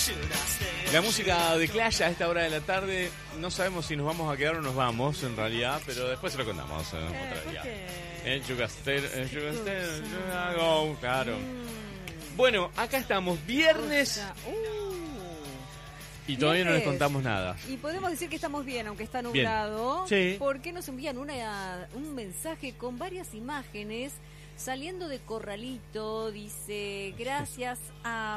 La música de Clash a esta hora de la tarde, no sabemos si nos vamos a quedar o nos vamos en realidad, pero después se lo contamos otra día. Claro. Bueno, acá estamos, viernes. Y todavía no les contamos nada. Y podemos decir que estamos bien, aunque está nublado. Sí. Porque nos envían un mensaje con varias imágenes saliendo de Corralito. Dice, gracias a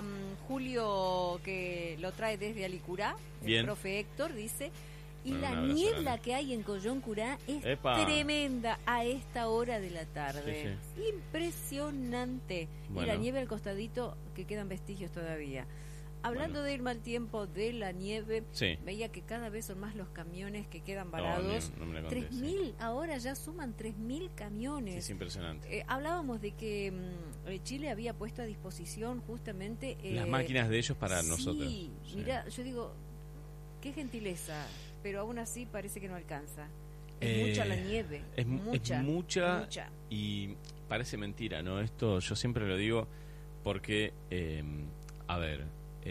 Julio que lo trae desde Alicurá, el profe Héctor, dice. Y bueno, la niebla que hay en Coyoncurá es tremenda a esta hora de la tarde. Sí. Impresionante. Bueno. Y la nieve al costadito, que quedan vestigios todavía. Hablando de ir mal tiempo, de la nieve, veía que cada vez son más los camiones que quedan varados. No 3.000, ahora ya suman 3.000 camiones. Es impresionante. Hablábamos de que Chile había puesto a disposición justamente... las máquinas de ellos para nosotros. Sí, mira, yo digo, qué gentileza, pero aún así parece que no alcanza. Es mucha la nieve, es mucha y parece mentira, ¿no? Esto yo siempre lo digo porque, a ver...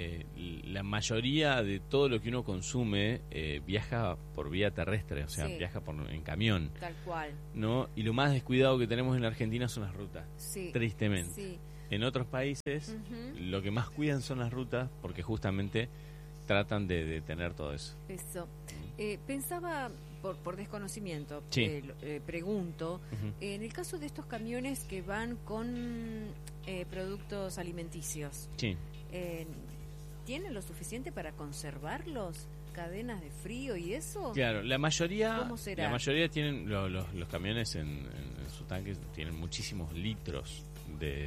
la mayoría de todo lo que uno consume viaja por vía terrestre, o sea, viaja en camión. Tal cual. ¿No? Y lo más descuidado que tenemos en la Argentina son las rutas, tristemente. Sí. En otros países lo que más cuidan son las rutas porque justamente tratan de tener todo eso. Eso. Pensaba, por desconocimiento, pregunto, en el caso de estos camiones que van con productos alimenticios, ¿tienen lo suficiente para conservarlos? ¿Cadenas de frío y eso? Claro, la mayoría tienen los camiones en su tanque tienen muchísimos litros de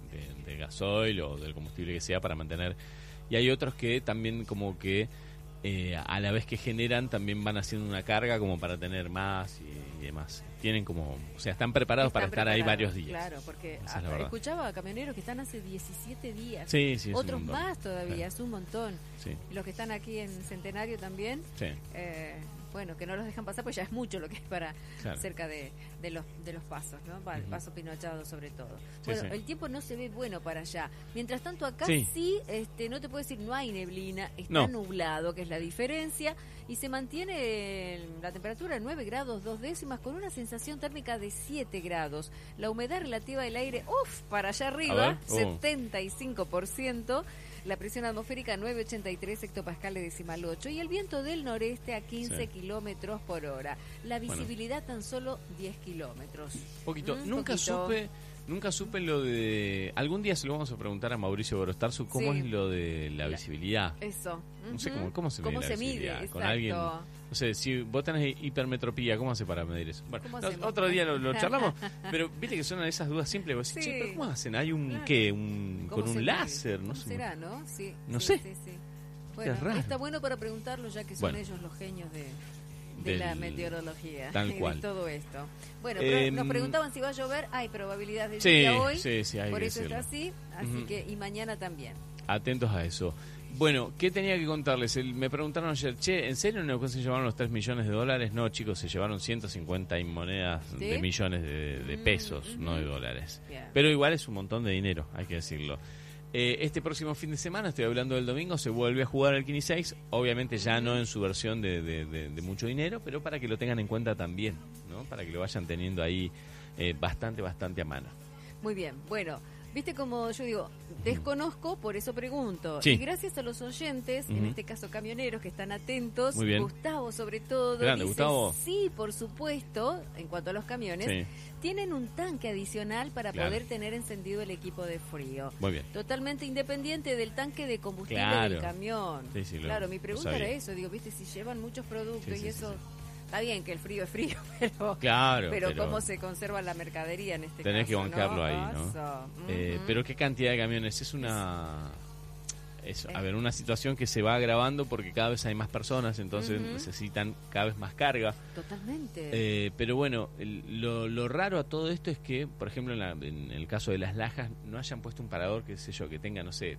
gasoil o del combustible que sea para mantener, y hay otros que también como que a la vez que generan también van haciendo una carga como para tener más y demás. Tienen como, o sea, están preparados para estar ahí varios días. Claro, porque escuchaba a camioneros que están hace 17 días. Sí, otros más todavía, es un montón. Sí. Los que están aquí en Centenario también. Sí. Bueno, que no los dejan pasar, pues ya es mucho lo que es para cerca de los pasos, ¿no? El paso Pinochado sobre todo. Bueno, el tiempo no se ve bueno para allá. Mientras tanto acá no te puedo decir, no hay neblina, está nublado, que es la diferencia, y se mantiene la temperatura en 9 grados 2 décimas con una sensación térmica de 7 grados. La humedad relativa del aire, para allá arriba, 75%. La presión atmosférica 983 hectopascales decimal 8 y el viento del noreste a 15 kilómetros por hora. La visibilidad tan solo 10 kilómetros. Poquito. Nunca supe lo de... Algún día se lo vamos a preguntar a Mauricio Gorostarzu cómo es lo de la visibilidad. Eso. No sé cómo se mide la visibilidad. Con alguien... No sé, si vos tenés hipermetropía, ¿cómo hace para medir eso? Bueno, otro día lo charlamos, pero viste que son esas dudas simples. Vos decís, pero ¿cómo hacen? ¿Hay con un láser? No sé. ¿Será, no? Sí. No sé. Sí. Bueno, está bueno para preguntarlo, ya que son ellos los genios de la meteorología. Tal cual. Y de todo esto. Bueno, pero nos preguntaban si va a llover. Hay probabilidad de lluvia hoy. Sí, hay por eso está así. Así que, y mañana también. Atentos a eso. Bueno, ¿qué tenía que contarles? Me preguntaron ayer, ¿en serio en Neuquén se llevaron los $3 millones? No, chicos, se llevaron 150 y monedas de millones de pesos, no de dólares. Yeah. Pero igual es un montón de dinero, hay que decirlo. Este próximo fin de semana, estoy hablando del domingo, se vuelve a jugar el Kini 6, obviamente ya no en su versión de mucho dinero, pero para que lo tengan en cuenta también, ¿no? Para que lo vayan teniendo ahí bastante a mano. Muy bien, bueno. Viste, como yo digo, desconozco, por eso pregunto. Y gracias a los oyentes, en este caso camioneros, que están atentos, Gustavo sobre todo, grande, dice, Gustavo. Sí, por supuesto, en cuanto a los camiones, tienen un tanque adicional para poder tener encendido el equipo de frío. Muy bien. Totalmente independiente del tanque de combustible del camión. Sí, claro, mi pregunta era eso, digo, viste, si llevan muchos productos y eso... Está bien que el frío es frío, pero ¿cómo se conserva la mercadería en este caso? Tenés que bancarlo ahí, ¿no? Pero ¿qué cantidad de camiones? Es una situación que se va agravando porque cada vez hay más personas, entonces necesitan cada vez más carga. Totalmente. Pero bueno, lo raro a todo esto es que, por ejemplo, en el caso de las Lajas, no hayan puesto un parador, qué sé yo, que tenga, no sé,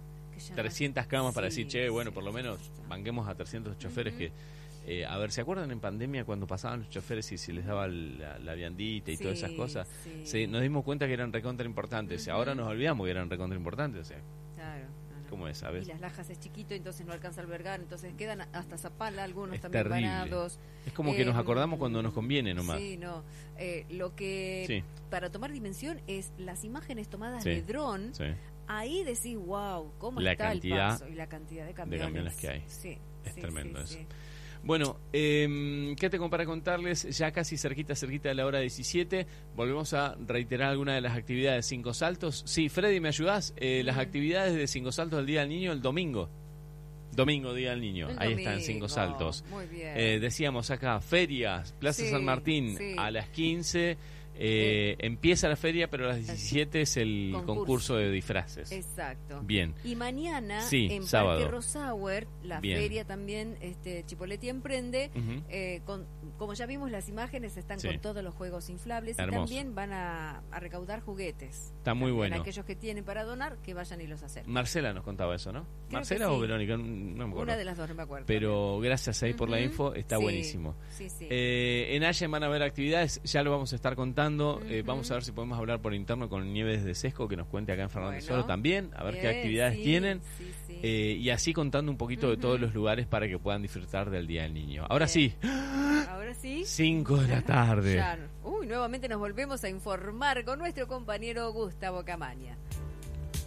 300 camas para decir, por lo menos banquemos a 300 choferes que... a ver, ¿se acuerdan en pandemia cuando pasaban los choferes y se les daba la viandita y todas esas cosas? Nos dimos cuenta que eran recontra importantes. Ahora nos olvidamos que eran recontra importantes. O sea, cómo es, ¿sabes? Y Las Lajas es chiquito, entonces no alcanza a albergar, entonces quedan hasta Zapala, algunos es también terrible. varados. Es como que nos acordamos cuando nos conviene nomás. Sí, no. Lo que para tomar dimensión es las imágenes tomadas de dron. Sí. Ahí decís, wow, cómo está el paso y la cantidad de camiones que hay. Sí, es tremendo eso. Sí. Bueno, ¿qué tengo para contarles? Ya casi cerquita de la hora 17. Volvemos a reiterar algunas de las actividades. 5 Saltos. Sí, Freddy, ¿me ayudás? Las actividades de 5 Saltos del Día del Niño el domingo. Domingo, Día del Niño. Ahí están 5 Saltos. Muy bien. Decíamos acá, ferias, Plaza San Martín a las 15. Empieza la feria, pero a las 17 es el concurso de disfraces. Exacto. Bien. Y mañana en sábado. Parque Rosauer, la feria también, Chipoleti Emprende, como ya vimos las imágenes, están con todos los juegos inflables. Hermoso. Y también van a recaudar juguetes. Está muy bueno. Aquellos que tienen para donar, que vayan y los acerquen. Marcela nos contaba eso, ¿no? Creo ¿Marcela o Verónica? No me acuerdo. Una de las dos, no me acuerdo. Pero también. Gracias ahí por la info, está buenísimo. Sí. En Allen van a haber actividades, ya lo vamos a estar contando. Vamos a ver si podemos hablar por interno con Nieves de Sesco, que nos cuente acá en Fernández Oro también, a ver qué actividades tienen. Y así contando un poquito de todos los lugares para que puedan disfrutar del Día del Niño. Ahora sí. Ahora sí. 5 de la tarde. Nuevamente nos volvemos a informar con nuestro compañero Gustavo Camaña.